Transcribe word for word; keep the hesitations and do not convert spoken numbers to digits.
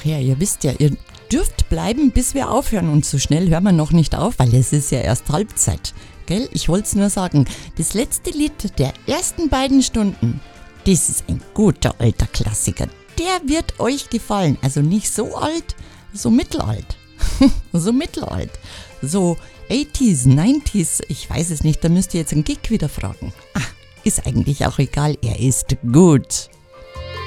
Ach ja, ihr wisst ja, ihr dürft bleiben, bis wir aufhören. Und so schnell hören wir noch nicht auf, weil es ist ja erst Halbzeit. Gell? Ich wollte es nur sagen. Das letzte Lied der ersten beiden Stunden, das ist ein guter alter Klassiker. Der wird euch gefallen. Also nicht so alt, so mittelalt. so mittelalt. So achtziger, neunziger, ich weiß es nicht, da müsst ihr jetzt einen Gig wieder fragen. Ah, ist eigentlich auch egal, er ist gut.